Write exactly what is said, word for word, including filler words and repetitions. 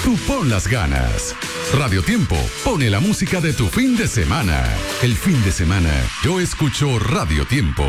tú pon las ganas. Radio Tiempo pone la música de tu fin de semana. El fin de semana yo escucho Radio Tiempo.